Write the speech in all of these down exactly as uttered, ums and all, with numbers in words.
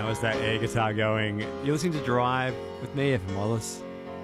That was that air guitar going. You're listening to Drive with me, Evan Wallace.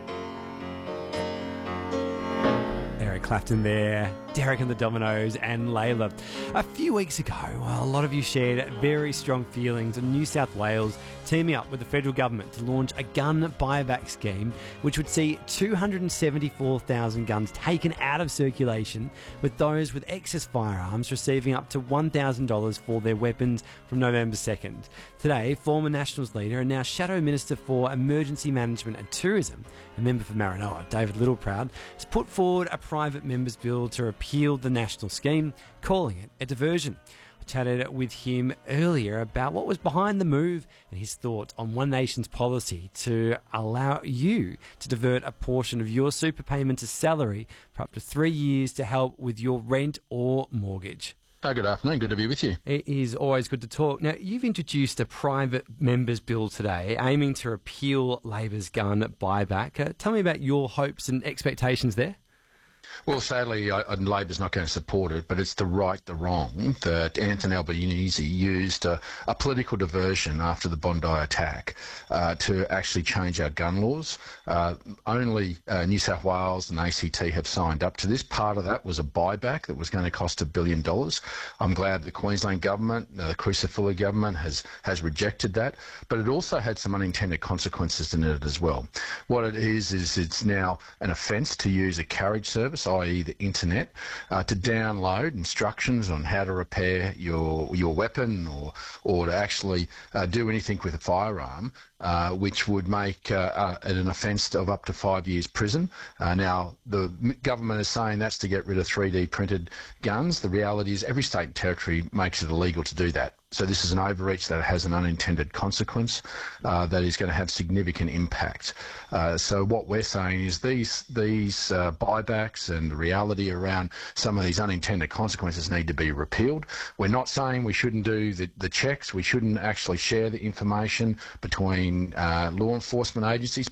Eric Clapton there, Derek and the Dominoes, and Layla. A few weeks ago, well, a lot of you shared very strong feelings on New South Wales teaming up with the federal government to launch a gun buyback scheme which would see two hundred seventy-four thousand guns taken out of circulation, with those with excess firearms receiving up to one thousand dollars for their weapons from November second. Today, former Nationals leader and now Shadow Minister for Emergency Management and Tourism, a member for Maranoa, David Littleproud, has put forward a private member's bill to repeal the national scheme, calling it a diversion. I chatted with him earlier about what was behind the move and his thoughts on One Nation's policy to allow you to divert a portion of your super payment as salary for up to three years to help with your rent or mortgage. Oh, good afternoon. Good to be with you. It is always good to talk. Now, you've introduced a private member's bill today aiming to repeal Labor's gun buyback. Uh, tell me about your hopes and expectations there. Well, sadly, I, I, Labor's not going to support it, but it's the right, the wrong that Anthony Albanese used a, a political diversion after the Bondi attack uh, to actually change our gun laws. Uh, only uh, New South Wales and A C T have signed up to this. Part of that was a buyback that was going to cost a billion dollars. I'm glad the Queensland government, uh, the Chrysler government, has, has rejected that, but it also had some unintended consequences in it as well. What it is, is it's now an offence to use a carriage service, that is the internet, uh, to download instructions on how to repair your your weapon or or to actually uh, do anything with a firearm, uh, which would make uh, uh, it an offence of up to five years prison. Uh, now, the government is saying that's to get rid of three D printed guns. The reality is every state and territory makes it illegal to do that. So this is an overreach that has an unintended consequence uh, that is going to have significant impact. Uh, so what we're saying is these these uh, buybacks and the reality around some of these unintended consequences need to be repealed. We're not saying we shouldn't do the, the checks. We shouldn't actually share the information between uh, law enforcement agencies.